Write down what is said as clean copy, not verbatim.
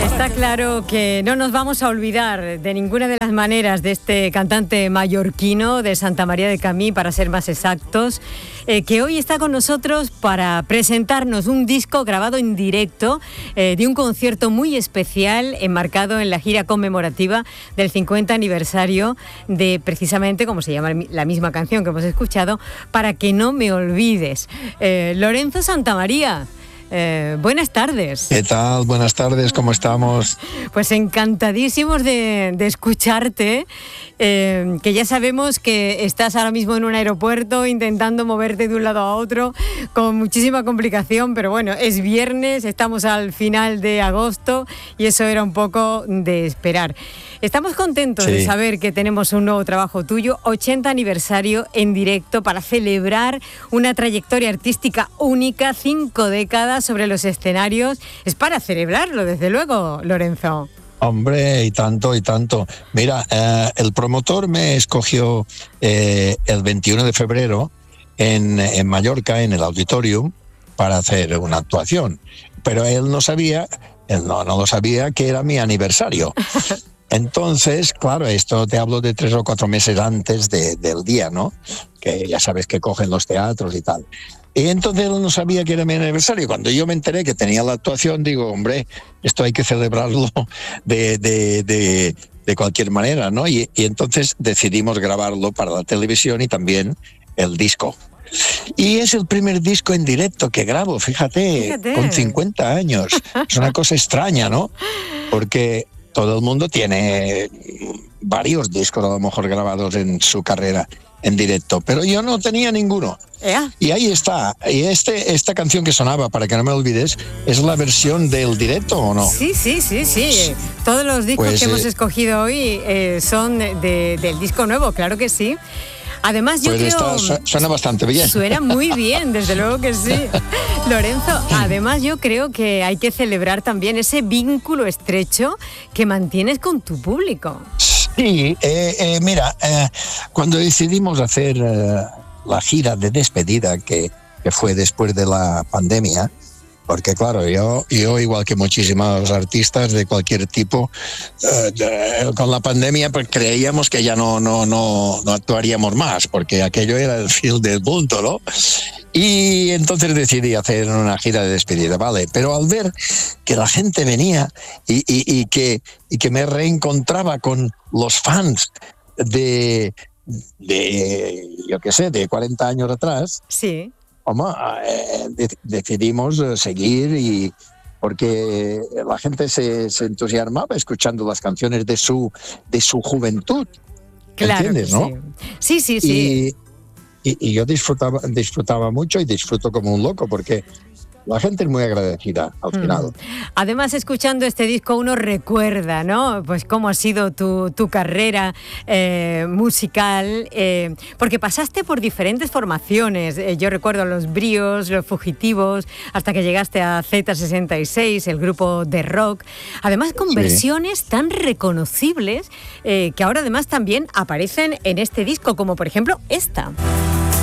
Está claro que no nos vamos a olvidar de ninguna de las maneras de este cantante mallorquino de Santa María de Camí, para ser más exactos, que hoy está con nosotros para presentarnos un disco grabado en directo de un concierto muy especial enmarcado en la gira conmemorativa del 50 aniversario de, precisamente, como se llama la misma canción que hemos escuchado, Para que no me olvides. Lorenzo Santamaría. Buenas tardes. ¿Qué tal? Buenas tardes, ¿cómo estamos? Pues encantadísimos de escucharte, que ya sabemos que estás ahora mismo en un aeropuerto intentando moverte de un lado a otro con muchísima complicación, pero bueno, es viernes, estamos al final de agosto y eso era un poco de esperar. Estamos contentos de saber que tenemos un nuevo trabajo tuyo, 80 aniversario en directo, para celebrar una trayectoria artística única, 5 décadas sobre los escenarios. Es para celebrarlo, desde luego, Lorenzo. Hombre, y tanto, y tanto. Mira, el promotor me escogió el 21 de febrero en Mallorca, en el Auditorium, para hacer una actuación. Pero él no lo sabía que era mi aniversario. Entonces, claro, esto te hablo de 3 o 4 meses antes del día, ¿no? Que ya sabes que cogen los teatros y tal. Y entonces él no sabía que era mi aniversario. Cuando yo me enteré que tenía la actuación, digo, hombre, esto hay que celebrarlo de cualquier manera, ¿no? Y entonces decidimos grabarlo para la televisión y también el disco. Y es el primer disco en directo que grabo, fíjate, con 50 años. Es una cosa extraña, ¿no? Porque todo el mundo tiene varios discos a lo mejor grabados en su carrera en directo, pero yo no tenía ninguno. Y ahí está. Y esta canción que sonaba, Para que no me olvides, ¿es la versión del directo o no? Sí. Todos los discos que hemos escogido hoy son del disco nuevo, claro que sí. Además, yo creo... Suena bastante bien. Suena muy bien, desde luego que sí. Lorenzo, además yo creo que hay que celebrar también ese vínculo estrecho que mantienes con tu público. Sí, mira, cuando decidimos hacer la gira de despedida, que fue después de la pandemia, porque claro, yo igual que muchísimos artistas de cualquier tipo, con la pandemia pues creíamos que ya no actuaríamos más, porque aquello era el fin del mundo, ¿no? Y entonces decidí hacer una gira de despedida, ¿vale? Pero al ver que la gente venía y que me reencontraba con los fans de yo qué sé, de 40 años atrás, sí. Decidimos seguir, porque la gente se entusiasmaba escuchando las canciones de su juventud. Claro, ¿entiendes, no? Sí. Y yo disfrutaba mucho y disfruto como un loco, porque la gente es muy agradecida al final. Además, escuchando este disco uno recuerda, ¿no? Pues cómo ha sido tu carrera musical, porque pasaste por diferentes formaciones. Yo recuerdo los Bríos, los Fugitivos, hasta que llegaste a Z66, el grupo de rock. Además, con versiones tan reconocibles que ahora además también aparecen en este disco, como por ejemplo esta.